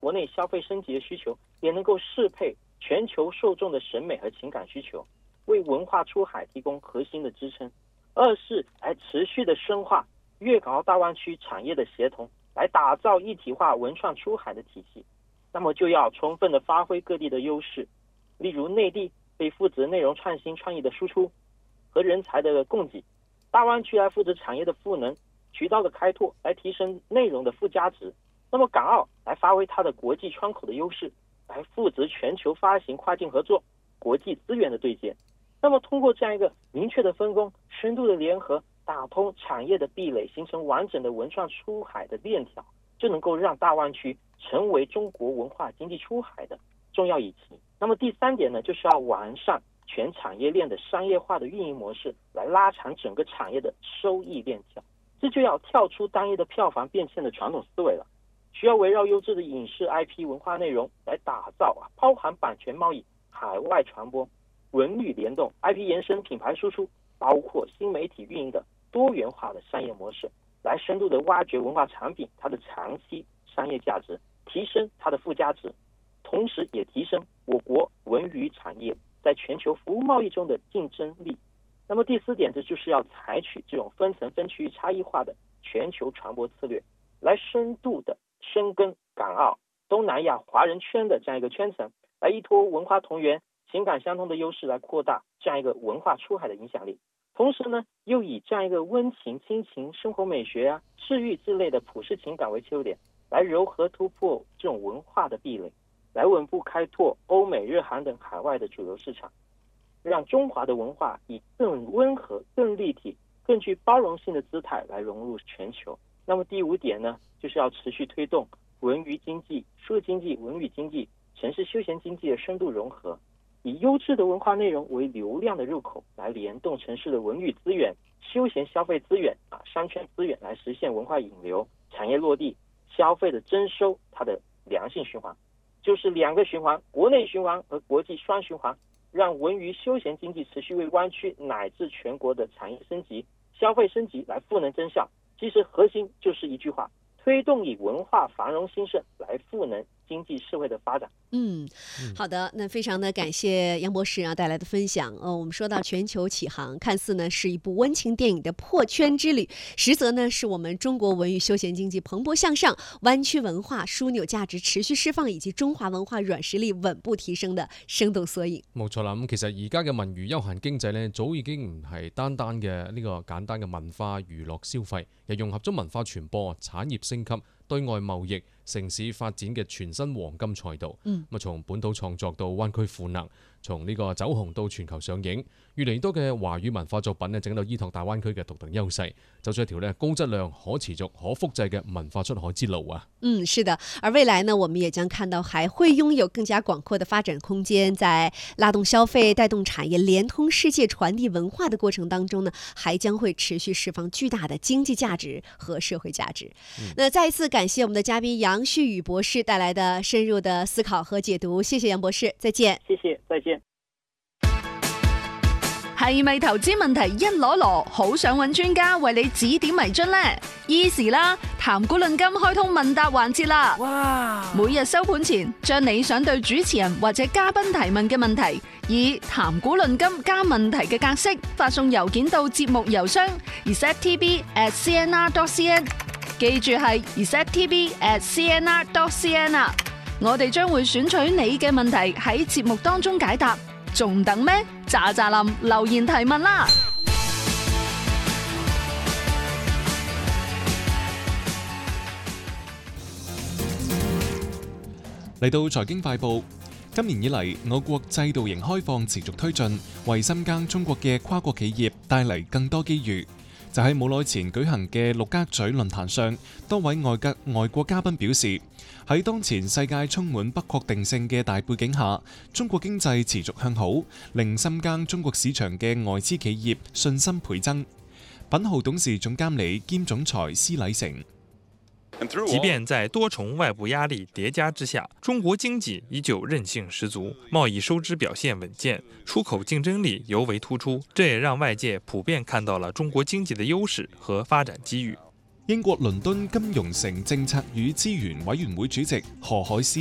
国内消费升级的需求，也能够适配全球受众的审美和情感需求，为文化出海提供核心的支撑。二是来持续的深化粤港澳大湾区产业的协同，来打造一体化文创出海的体系。那么就要充分的发挥各地的优势，例如内地被负责内容创新创意的输出和人才的供给，大湾区来负责产业的赋能、渠道的开拓，来提升内容的附加值。那么港澳来发挥它的国际窗口的优势，来负责全球发行跨境合作、国际资源的对接。那么通过这样一个明确的分工、深度的联合，打通产业的壁垒，形成完整的文创出海的链条，就能够让大湾区成为中国文化经济出海的重要引擎。那么第三点呢，就是要完善全产业链的商业化的运营模式，来拉长整个产业的收益链条。这就要跳出单一的票房变现的传统思维了，需要围绕优质的影视 IP 文化内容来打造包含版权贸易、海外传播、文旅联动、IP 延伸、品牌输出，包括新媒体运营的多元化的商业模式，来深度的挖掘文化产品它的长期商业价值，提升它的附加值，同时也提升我国文娱产业在全球服务贸易中的竞争力。那么第四点，这就是要采取这种分层分区域差异化的全球传播策略，来深度的深耕港澳、东南亚华人圈的这样一个圈层，来依托文化同源、情感相通的优势，来扩大这样一个文化出海的影响力。同时呢，又以这样一个温情、亲情、生活美学治愈之类的普世情感为切入点，来糅合突破这种文化的壁垒，来稳步开拓欧美、日韩等海外的主流市场，让中华的文化以更温和、更立体、更具包容性的姿态来融入全球。那么第五点呢，就是要持续推动文娱经济、数字经济、文旅经济、城市休闲经济的深度融合，以优质的文化内容为流量的入口，来联动城市的文旅资源、休闲消费资源、商圈资源，来实现文化引流、产业落地、消费的增收，它的良性循环，就是两个循环，国内循环和国际双循环，让文娱休闲经济持续为湾区乃至全国的产业升级、消费升级来赋能增效。其实核心就是一句话，推动以文化繁荣兴盛来赋能经济社会的发展。 好的，那非常的感谢杨博士带来的分享。我们说到全球启航，看似呢是一部温情电影的破圈之旅，实则呢是我们中国文娱休閒經濟蓬勃向上、灣區文化樞紐價值持續釋放以及中華文化軟實力穩步提升的生動縮影。 冇錯啦，咁其實而家嘅文娛休閒經濟呢，早已經唔係單單嘅呢個簡單嘅文化娛樂消費，又融合咗文化傳播、產業升級、對外貿易、城市發展嘅全新黃金賽道。咁從本土創作到灣區賦能，從呢個走紅到全球上映，越嚟越多嘅華語文化作品呢，整到依託大灣區嘅獨特優勢，走出一條呢高質量、可持續、可複製嘅文化出海之路啊！ 是的，而未來呢，我們也將看到還會擁有更加廣闊的發展空間，在拉動消費、帶動產業、連通世界、傳遞文化的過程當中呢，還將會持續釋放巨大的經濟價值和社會價值。那再一次感謝我們的嘉賓楊旭宇博士帶來的深入的思考和解讀，謝謝楊博士，再見。 謝謝，再見。 係咪投資問題一籮籮，好想揾專家為你指點迷津呢？Easy 啦，談股論金開通問答環節啦！哇！每日收盤前，將你想對主持人或者嘉賓提問嘅問題，以談股論金加問題嘅格式發送郵件到節目郵箱 receptv@cnr.cn， 記住係 receptv@cnr.cn 啊！我哋將會選取你嘅問題喺節目當中解答。仲等咩？喳喳林留言提問啦！ 嚟到財經快報，今年以嚟，我國制度型開放持續推進，為深耕中國嘅跨國企業帶嚟更多機遇。就喺冇耐前舉行嘅陸家嘴論壇上，多位外國嘉賓表示，喺當前世界充滿不確定性嘅大背景下，中國經濟持續向好，令深耕中國市場嘅外資企業信心倍增。品號董事總監理兼總裁施禮成。 即便在多重外部壓力疊加之下，中國經濟依舊韌性十足，貿易收支表現穩健，出口競爭力尤為突出，這也讓外界普遍看到了中國經濟的優勢和發展機遇。 英國倫敦金融城政策與資源委員會主席何海斯